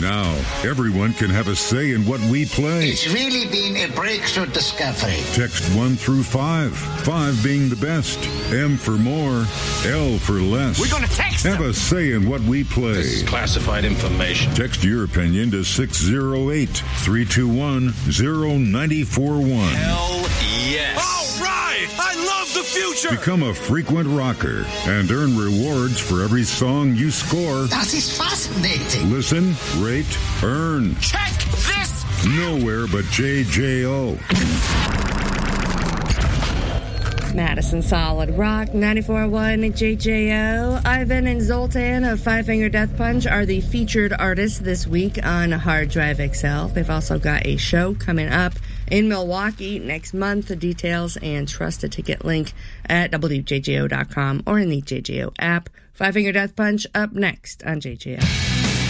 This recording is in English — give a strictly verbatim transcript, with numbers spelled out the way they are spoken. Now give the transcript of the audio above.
Now, everyone can have a say in what we play. It's really been a breakthrough discovery. Text one through five, five being the best. M for more, L for less. We're gonna text Have them. a say in what we play. This is classified information. Text your opinion to six oh eight, three two one, oh nine four one. Hell yes. All right. I love the future. Become a frequent rocker and earn rewards for every song you score. That is fascinating. Listen, rate, earn. Check this. Nowhere but J J O. Madison Solid Rock, ninety-four point one J J O. Ivan and Zoltan of Five Finger Death Punch are the featured artists this week on Hard Drive X L. They've also got a show coming up in Milwaukee next month. The details and trusted ticket link at W J J O dot com or in the J J O app. Five Finger Death Punch up next on J J O.